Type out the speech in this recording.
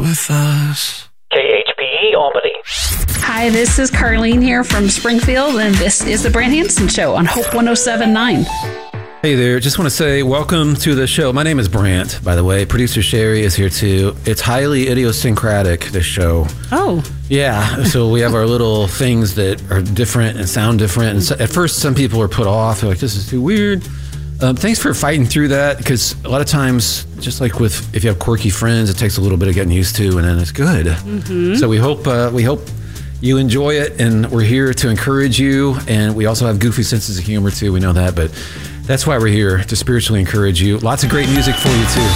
with us. KHPE Albany. Hi, this is Carlene here from Springfield, and this is the Brant Hansen Show on Hope 107.9. Hey there, just want to say welcome to the show. My name is Brant, by the way. Producer Sherry is here too. It's highly idiosyncratic, this show. Oh. Yeah, so we have our little things that are different and sound different. And so at first, some people are put off. They're like, this is too weird. Thanks for fighting through that, because a lot of times, just like with if you have quirky friends, it takes a little bit of getting used to, and then it's good. Mm-hmm. So we hope you enjoy it, and we're here to encourage you. And we also have goofy senses of humor too. We know that, but that's why we're here, to spiritually encourage you. Lots of great music for you too.